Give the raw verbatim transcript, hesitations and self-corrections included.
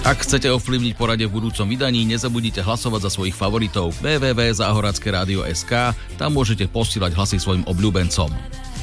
Ak chcete ovplyvniť poradie v budúcom vydaní, nezabudnite hlasovať za svojich favoritov w w w bodka záhoradskéradio bodka es ká, tam môžete posílať hlasy svojim obľúbencom.